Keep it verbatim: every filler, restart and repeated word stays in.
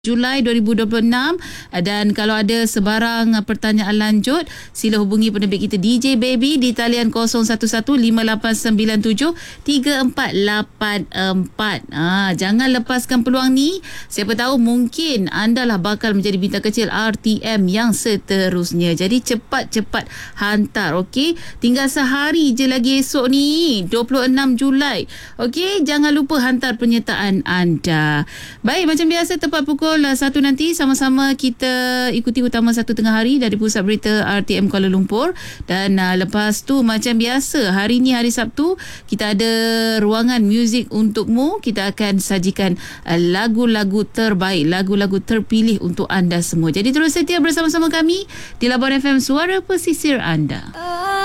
Julai dua ribu dua puluh enam, dan kalau ada sebarang pertanyaan lanjut sila hubungi penerbit kita D J Baby di talian kosong satu satu lima lapan sembilan tujuh tiga empat lapan empat. Ha, jangan lepaskan peluang ni. Siapa tahu mungkin anda lah bakal menjadi bintang kecil R T M yang seterusnya. Jadi cepat-cepat hantar, okey? Tinggal sehari je lagi esok ni, dua puluh enam Julai. Okey, jangan lupa hantar penyertaan anda. Baik, macam biasa tepat pukul satu nanti sama-sama kita ikuti utama satu tengah hari dari Pusat Berita R T M Kuala Lumpur. Dan uh, lepas tu macam biasa, hari ni hari Sabtu kita ada ruangan muzik untukmu. Kita akan sajikan uh, lagu-lagu terbaik, lagu-lagu terpilih untuk anda semua. Jadi terus setia bersama-sama kami di Labuan F M, suara pesisir anda.